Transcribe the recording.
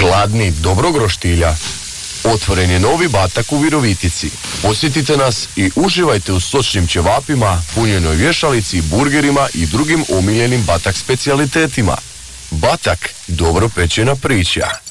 Gladni dobrog roštilja? Otvoren je novi Batak u Virovitici. Posjetite nas i uživajte u sočnim ćevapima, punjenoj vješalici, burgerima i drugim omiljenim Batak specijalitetima. Batak, dobro pečena priča.